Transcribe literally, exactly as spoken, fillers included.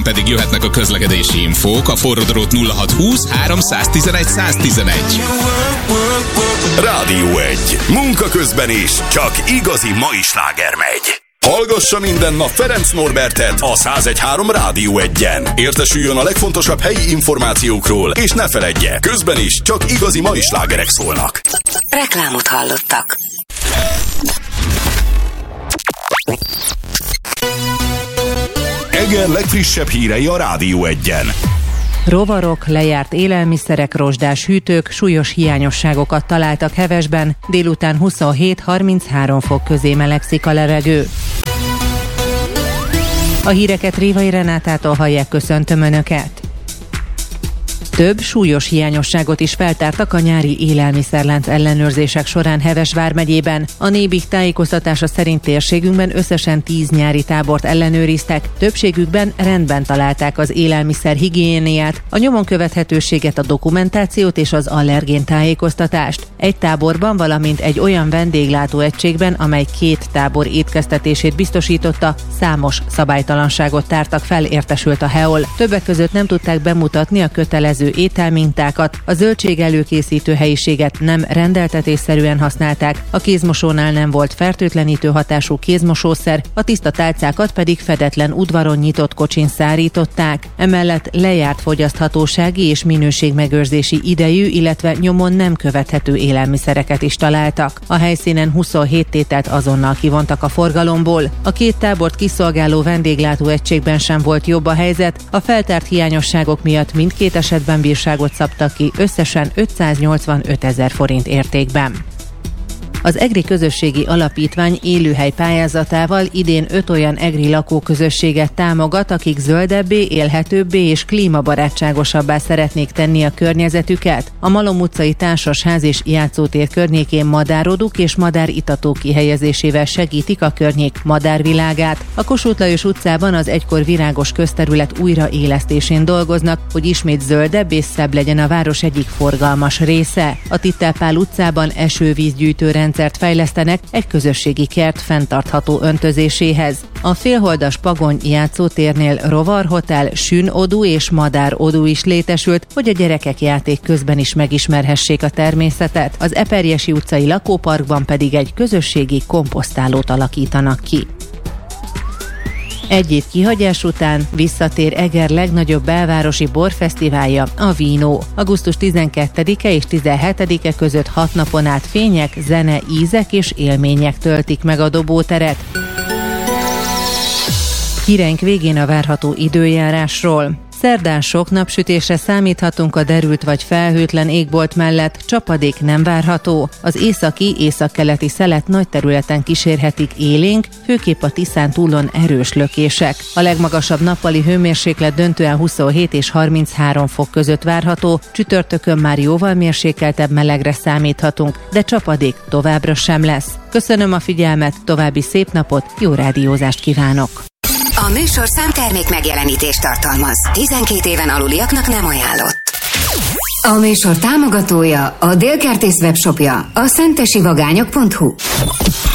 pedig jöhetnek a közlekedési infók a forródrót nulla hat húsz háromszáztizenegy száztizenegy. Rádió egy. Munka közben is csak igazi mai sláger megy. Hallgassa minden nap Ferenc Norbertet a száz egy három Rádió egyen. Értesüljön a legfontosabb helyi információkról, és ne feledje, közben is csak igazi mai slágerek szólnak. Reklámot hallottak. Eger legfrissebb hírei a Rádió egyen. Rovarok, lejárt élelmiszerek, rozsdás hűtők, súlyos hiányosságokat találtak Hevesben, délután huszonhét-harminchárom fok közé melegszik a levegő. A híreket Révai Renátától hallják, köszöntöm Önöket. Több súlyos hiányosságot is feltártak a nyári élelmiszerlánc ellenőrzések során Heves vármegyében. A Nébik tájékoztatása szerint térségünkben összesen tíz nyári tábort ellenőriztek, többségükben rendben találták az élelmiszer higiéniát, a nyomon követhetőséget, a dokumentációt és az allergén tájékoztatást. Egy táborban, valamint egy olyan vendéglátóegységben, amely két tábor étkeztetését biztosította, számos szabálytalanságot tártak fel, értesült a Heol. Többek között nem tudták bemutatni a kötelező ételmintákat, a zöldség előkészítő helyiséget nem rendeltetésszerűen használták, a kézmosónál nem volt fertőtlenítő hatású kézmosószer, a tiszta tálcákat pedig fedetlen udvaron nyitott kocsin szárították. Emellett lejárt fogyaszthatósági és minőségmegőrzési idejű, illetve nyomon nem követhető élelmiszereket is találtak. A helyszínen huszonhét tételt azonnal kivontak a forgalomból. A két tábort kiszolgáló vendéglátóegységben sem volt jobb a helyzet, a feltárt hiányosságok miatt mindkét esetben bírságot szabtak ki összesen ötszáznyolcvanöt ezer forint értékben. Az Egri Közösségi Alapítvány élőhely pályázatával idén öt olyan egri lakóközösséget támogat, akik zöldebbé, élhetőbbé és klímabarátságosabbá szeretnék tenni a környezetüket. A Malom utcai társasház és játszótér környékén madárodók és madáritató kihelyezésével segítik a környék madárvilágát. A Kossuth Lajos utcában az egykor virágos közterület újraélesztésén dolgoznak, hogy ismét zöldebb és szebb legyen a város egyik forgalmas része. A Titel Pál utcában esővízgyűjtő rendszert fejlesztenek egy közösségi kert fenntartható öntözéséhez. A félholdas Pagony játszótérnél rovarhotel, sünodú és madárodú is létesült, hogy a gyerekek játék közben is megismerhessék a természetet. Az Eperjesi utcai lakóparkban pedig egy közösségi komposztálót alakítanak ki. Egy év kihagyás után visszatér Eger legnagyobb belvárosi borfesztiválja, a Vino. augusztus tizenkettedike és tizenhetedike között hat napon át fények, zene, ízek és élmények töltik meg a dobóteret. Híreink végén a várható időjárásról. Szerdán sok napsütésre számíthatunk, a derült vagy felhőtlen égbolt mellett, csapadék nem várható. Az északi, északkeleti szelet nagy területen kísérhetik élénk, főképp a Tiszán túlon erős lökések. A legmagasabb nappali hőmérséklet döntően huszonhét és harminchárom fok között várható, csütörtökön már jóval mérsékeltebb melegre számíthatunk, de csapadék továbbra sem lesz. Köszönöm a figyelmet, további szép napot, jó rádiózást kívánok! A műsor számtermék megjelenítést tartalmaz. tizenkét éven aluliaknak nem ajánlott. A műsor támogatója, a Délkertész webshopja, a szentesi vagányok pont hu.